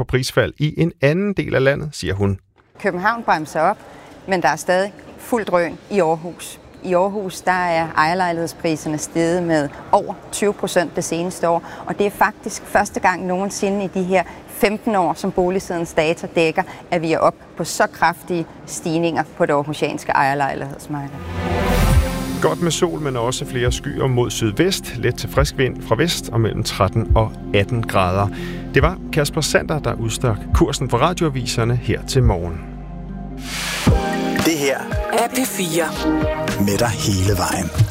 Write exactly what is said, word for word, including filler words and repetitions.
på prisfald i en anden del af landet, siger hun. København bremser op, men der er stadig fuld drøn i Aarhus. I Aarhus der er ejerlejlighedspriserne steget med over tyve procent det seneste år, og det er faktisk første gang nogensinde i de her femten år, som Boligsidens data dækker, at vi er op på så kraftige stigninger på det aarhusianske ejerlejlighedsmarked. Godt med sol, men også flere skyer mod sydvest. Let til frisk vind fra vest og mellem tretten og atten grader. Det var Kasper Sander, der udstak kursen for radioaviserne her til morgen. Det her er P fire. Med dig hele vejen.